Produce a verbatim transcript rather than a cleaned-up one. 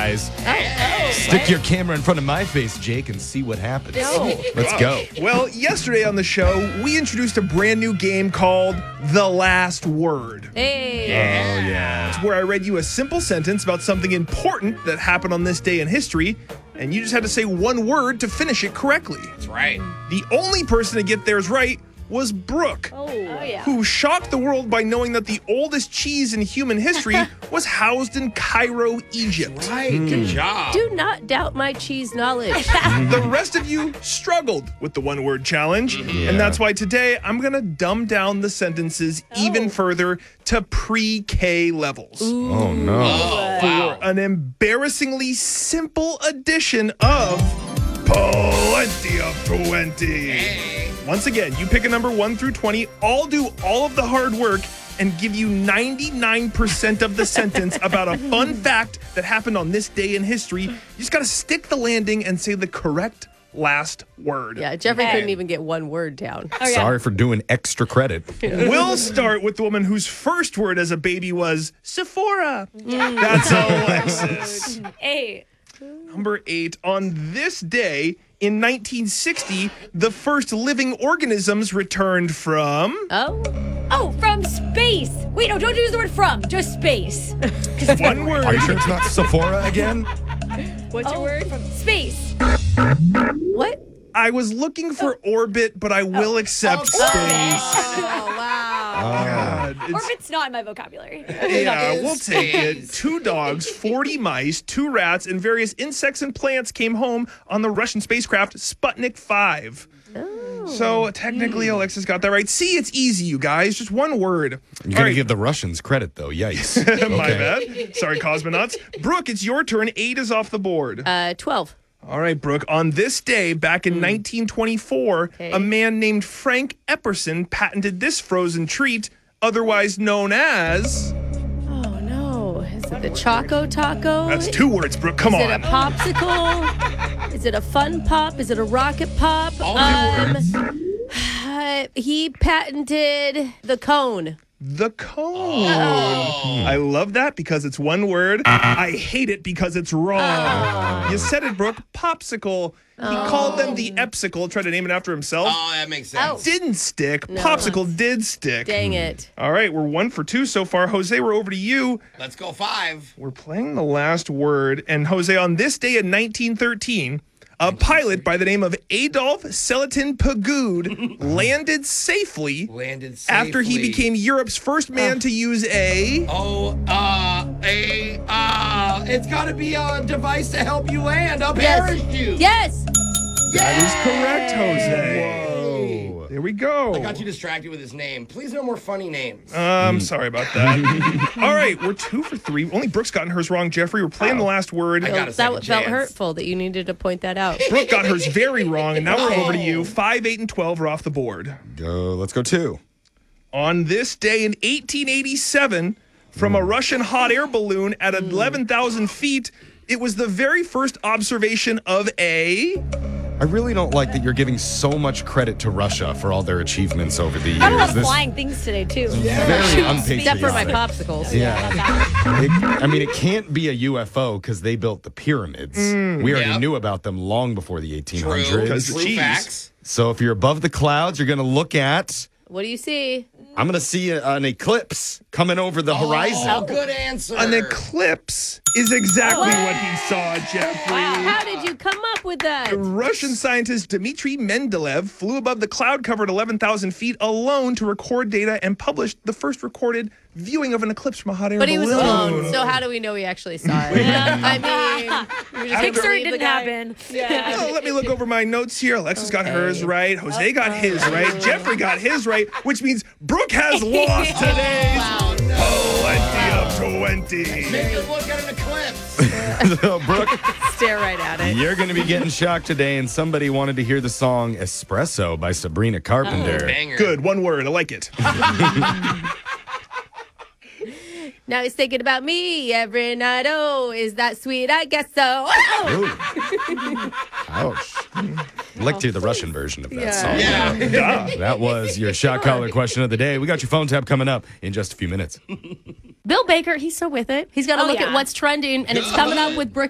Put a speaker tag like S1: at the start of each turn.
S1: guys.
S2: Oh,
S1: Stick your camera in front of my face, Jake, and see what happens.
S2: No.
S1: Let's go.
S3: Well, yesterday on the show, we introduced a brand new game called The Last Word.
S2: Hey.
S1: Oh, yeah.
S3: It's where I read you a simple sentence about something important that happened on this day in history, and you just had to say one word to finish it correctly.
S4: That's right.
S3: The only person to get theirs right was Brooke,
S2: Oh, yeah.
S3: who shocked the world by knowing that the oldest cheese in human history was housed in Cairo, Egypt.
S4: Right. Good job.
S2: Do not doubt my cheese knowledge.
S3: The rest of you struggled with the one-word challenge,
S1: Yeah.
S3: and that's why today I'm going to dumb down the sentences even further to pre-K levels.
S1: Oh, no.
S4: Oh, wow.
S3: An embarrassingly simple edition of Plenty of twenty.
S4: Hey.
S3: Once again, you pick a number one through twenty. I'll do all of the hard work and give you ninety-nine percent of the sentence about a fun fact that happened on this day in history. You just got to stick the landing and say the correct last word.
S2: Yeah, Jeffrey couldn't even get one word down.
S1: Sorry for doing extra credit.
S3: We'll start with the woman whose first word as a baby was Sephora. That's Alexis.
S5: Eight.
S3: Number eight. On this day in nineteen sixty, the first living organisms returned from.
S2: Oh,
S5: Oh, from space. Wait, no, don't use the word from. Just space.
S3: One word.
S1: Are you sure it's not Sephora again?
S5: What's your word? From space.
S2: what?
S3: I was looking for orbit, but I will accept space.
S2: Oh, wow.
S3: God, it's-
S5: Orbit's not in my vocabulary.
S3: yeah, we'll take it. Two dogs, forty mice, two rats, and various insects and plants came home on the Russian spacecraft Sputnik five. So technically, Alexis got that right. See, it's easy, you guys. Just one word.
S1: You're
S3: All
S1: going to
S3: right.
S1: give the Russians credit, though. Yikes.
S3: My
S1: Okay.
S3: bad. Sorry, cosmonauts. Brooke, it's your turn. Eight is off the board.
S2: Uh, twelve.
S3: All right, Brooke. On this day, back in nineteen twenty-four,
S2: Okay.
S3: a man named Frank Epperson patented this frozen treat, otherwise known as.
S2: Oh, no. Is it the Choco Taco?
S3: That's two words, Brooke. Come
S2: Is it a
S3: on.
S2: popsicle? Is it a fun pop? Is it a rocket pop?
S4: All
S2: Um,
S4: two words.
S2: uh, he patented the cone.
S3: The cone. I love that because it's one word. I hate it because it's wrong. You said it, Brooke. Popsicle. He called them the Epsicle, tried to name it after himself.
S4: Oh, that makes sense.
S3: Didn't stick. Popsicle did stick.
S2: Dang it.
S3: All right, we're one for two so far. Jose, we're over to you.
S4: Let's go five.
S3: We're playing the last word. And Jose, on this day in nineteen thirteen, a pilot by the name of Adolf Selatin Pagud landed safely
S4: Landed safely.
S3: after he became Europe's first man to use a.
S4: Oh, uh, a, uh, it's got to be a device to help you land. A
S2: Yes.
S4: parachute.
S2: Yes.
S3: That is correct, Jose.
S1: Whoa.
S3: There we go.
S4: I got you distracted with his name. Please no more funny names.
S3: I'm sorry about that. All right, we're two for three. Only Brooke's gotten hers wrong, Jeffrey. We're playing the last word.
S4: I got a
S2: That
S4: second
S2: felt
S4: chance.
S2: hurtful that you needed to point that out.
S3: Brooke got hers very wrong, and now we're over to you. Five, eight, and twelve are off the board.
S1: Go. Let's go two.
S3: On this day in eighteen eighty-seven, from a Russian hot air balloon at eleven thousand feet, it was the very first observation of a.
S1: I really don't like that you're giving so much credit to Russia for all their achievements over the years.
S5: Got a lot of
S1: This
S5: flying things today, too.
S1: very unpatriotic.
S2: Except for my popsicles.
S1: Yeah. It, I mean, it can't be a U F O because they built the pyramids. We already
S4: Yep.
S1: knew about them long before the eighteen
S4: True.
S1: hundreds.
S3: Because the
S4: True
S3: cheese.
S4: facts.
S1: So if you're above the clouds, you're going to look at.
S2: What do you see?
S1: I'm going to see a, an eclipse coming over the horizon.
S4: Oh, good answer.
S3: An eclipse is exactly what he saw, Jeffrey.
S2: How did you come up with that?
S3: Russian scientist Dmitry Mendeleev flew above the cloud-covered eleven thousand feet alone to record data and published the first recorded viewing of an eclipse from a hot air
S2: But he was
S3: balloon.
S2: alone, so how do we know he actually saw it? I mean, we just
S5: Picture
S2: believe
S5: it
S2: the
S5: didn't
S2: guy.
S5: happen.
S3: Oh, let me look over my notes here. Alexis got hers right. Jose got his right. Jeffrey got his right, which means Brooke has lost today's
S4: Wow, no.
S3: Plenty of twenty.
S4: Take a look at an eclipse.
S1: So, Brooke,
S2: Stare right at it.
S1: you're going to be getting shocked today, and somebody wanted to hear the song Espresso by Sabrina Carpenter.
S4: Banger.
S3: Good, one word. I like it.
S2: Now he's thinking about me every night. Oh, is that sweet? I guess so. Oh!
S1: Ooh. Ouch. I'd like to hear the Russian version of that
S2: Yeah.
S1: song.
S4: Yeah.
S1: That was your shot collar question of the day. We got your phone tap coming up in just a few minutes.
S2: Bill Baker, he's so with it. He's got to
S5: Oh,
S2: look
S5: yeah.
S2: at what's trending, and it's coming up with Brooke